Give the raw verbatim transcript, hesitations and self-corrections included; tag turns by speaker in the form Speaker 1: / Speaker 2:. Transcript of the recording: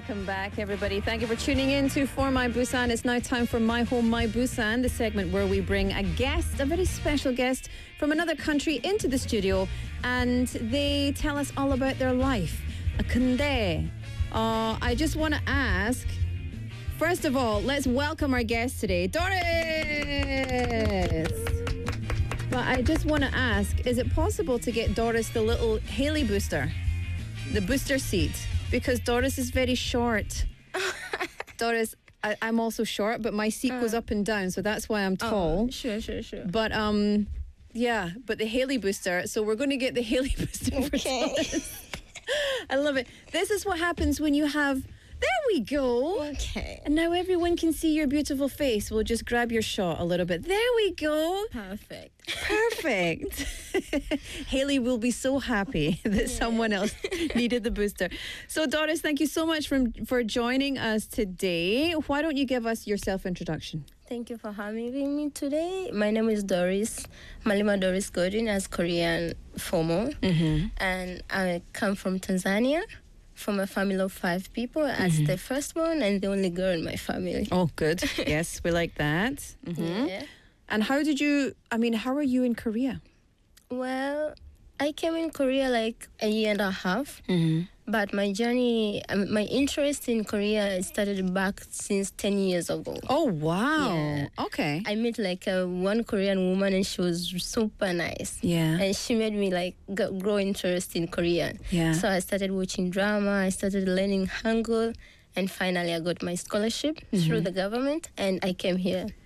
Speaker 1: Welcome back, everybody. Thank you for tuning in to For My Busan. It's now time for My Home, My Busan, the segment where we bring a guest, a very special guest from another country into the studio, and they tell us all about their life. 근데, uh, I just want to ask, first of all, let's welcome our guest today, Doris. But I just want to ask, is it possible to get Doris the little Haley booster? The booster seat? Because Doris is very short. Doris, I, I'm also short, but my seat uh, goes up and down, so that's why I'm tall.
Speaker 2: Oh, sure, sure, sure.
Speaker 1: But, um, yeah, but the Haley booster, so we're going to get the Haley booster for
Speaker 2: Okay.
Speaker 1: Doris. I love it. This is what happens when you have... There we go.
Speaker 2: Okay.
Speaker 1: And now everyone can see your beautiful face. We'll just grab your shot a little bit. There we go.
Speaker 2: Perfect.
Speaker 1: Perfect. Haley will be so happy that yeah. someone else needed the booster. So, Doris, thank you so much for, for joining us today. Why don't you give us your self-introduction?
Speaker 2: Thank you for having me today. My name is Doris, Malima Doris Godwin, as Korean formal. Mm-hmm. And I come from Tanzania, from a family of five people, as mm-hmm. the firstborn and the only girl in my family.
Speaker 1: Oh, good. Yes, we like that. Mm-hmm. Yeah. And how did you, I mean, how are you in Korea?
Speaker 2: Well, I came in Korea like a year and a half. Mm-hmm. But my journey, um, my interest in Korea started back since ten years ago.
Speaker 1: Oh, wow.
Speaker 2: Yeah.
Speaker 1: Okay.
Speaker 2: I met like a, one Korean woman and she was super nice.
Speaker 1: Yeah.
Speaker 2: And she made me like g- grow interest in Korean.
Speaker 1: Yeah.
Speaker 2: So I started watching drama, I started learning Hangul, and finally I got my scholarship mm-hmm. through the government and I came here.